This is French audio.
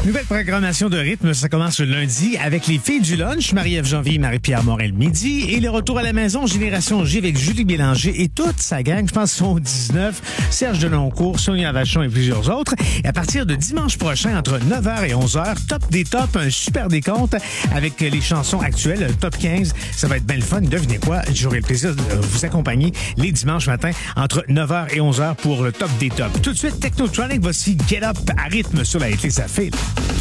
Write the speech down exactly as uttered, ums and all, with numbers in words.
Nouvelle programmation de rythme, ça commence le lundi avec les filles du lunch, Marie-Ève Janvier, Marie-Pierre Morel midi, et le retour à la maison, Génération J avec Julie Bélanger et toute sa gang, je pense qu'ils sont dix-neuf, Serge Deloncourt, Sonia Vachon et plusieurs autres. Et à partir de dimanche prochain, entre neuf heures et onze heures, top des tops, un super décompte avec les chansons actuelles, le top quinze. Ça va être bien le fun. Devinez quoi? J'aurai le plaisir de vous accompagner les dimanches matins entre neuf heures et onze heures pour le top des tops. Tout de suite, Technotronic, voici Get Up à rythme sur la F T, ça file.